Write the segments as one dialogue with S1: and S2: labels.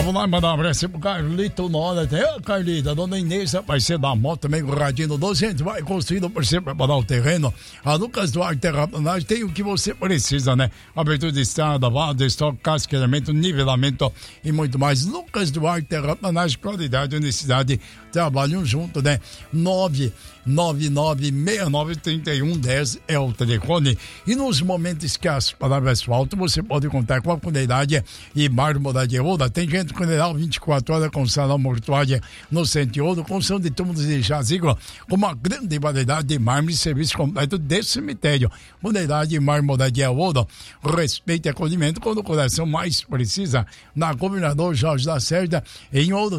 S1: Vamos lá, mandar um abraço pro Carlito Nora. Até Carlita, dona Inês, vai ser da moto também com o radinho do 12. A gente vai construindo por você preparar o terreno. A Lucas Duarte Terraplanagem tem o que você precisa, né? Abertura de estrada, vado, estoque, casqueiramento, nivelamento e muito mais. Lucas Duarte Terraplanagem, qualidade, unicidade, trabalham junto, né? 999693110 é o telefone. E nos momentos escassos para o asfalto, você pode contar com a Cuneidade e Mármore de Ouro. Tem gente Cuneidade 24 horas com salão mortuária no Centro de Ouro, construção de túmulos de jazigo, com uma grande variedade de mármore e serviço completo de cemitério. Cuneidade e Mármore de Ouro. Respeito e acolhimento quando o coração mais precisa. Na Governador Jorge Lacerda, em Ouro,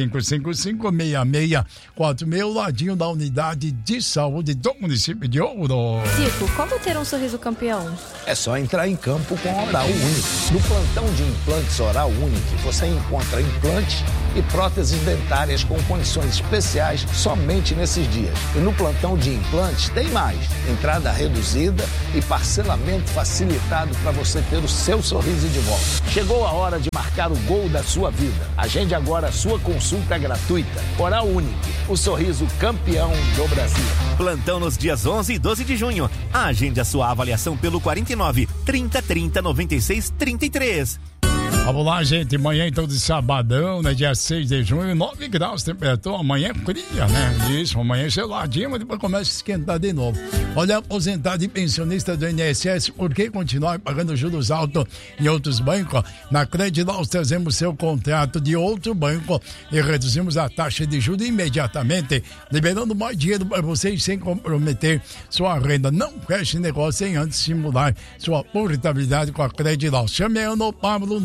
S1: 3555-6646, ladinho da Unidade de Saúde do município de Ouro.
S2: Zico, como ter um sorriso campeão?
S3: É só entrar em campo com a Oral Unique. No plantão de implantes Oral Unique, você encontra implantes e próteses dentárias com condições especiais somente nesses dias. E no plantão de implantes tem mais. Entrada reduzida e parcelamento facilitado para você ter o seu sorriso de volta. Chegou a hora de marcar o gol da sua vida. Agende agora a sua consulta gratuita. Oral Unique, o sorriso campeão do Brasil.
S4: Plantão nos dias 11 e 12 de junho. Agende a sua avaliação pelo 49 30 30 96 33.
S1: Vamos lá, gente, amanhã então de sabadão, né, dia 6 de junho, 9 graus, temperatura, amanhã fria, né, isso, amanhã geladinho, mas depois começa a esquentar de novo. Olha, aposentado e pensionista do INSS, por que continuar pagando juros altos em outros bancos? Na Crédito nós trazemos seu contrato de outro banco e reduzimos a taxa de juros imediatamente, liberando mais dinheiro para vocês sem comprometer sua renda. Não feche negócio sem antes simular sua portabilidade com a Crédito. Chame a Ano Pablo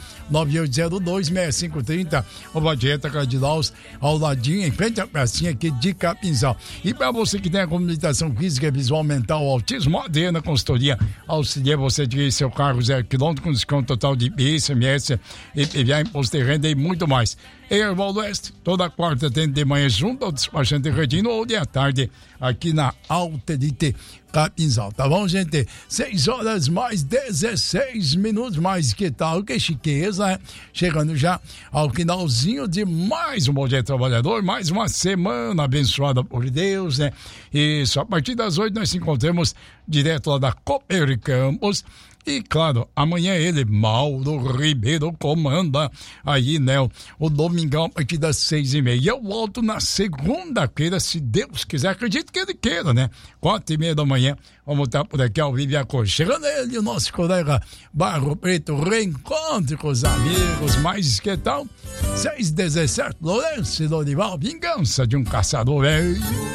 S1: 9802-6530, ou a Dieta Cardilaus ao ladinho, em frente à pracinha aqui de Capinzal. E para você que tem a comunicação física, visual, mental, autismo, a ADN Consultoria auxilia você de seu carro 0 km com desconto total de ICMS, IPVA, imposto de renda e muito mais. Erval do Oeste, toda quarta tem de manhã junto ao despachante Redino ou de à tarde aqui na Alta Elite Capinzal, tá bom, gente? 6 horas mais 16 minutos, mais que tal, que chiqueza, né? Chegando já ao finalzinho de mais um Bom Dia Trabalhador, mais uma semana abençoada por Deus, né? Isso, a partir das 8 nós nos encontramos direto lá da Cooper Campos. E, claro, amanhã ele, Mauro Ribeiro, comanda aí, né, o domingão a partir das 6h30. Eu volto na segunda-feira, se Deus quiser. Acredito que ele queira, né? 4h30 da manhã, vamos estar por aqui ao vivo e aconchegando ele, o nosso colega Barro Preto, reencontro com os amigos, mais que tal? 6h17, Lourenço e Dorival, vingança de um caçador velho.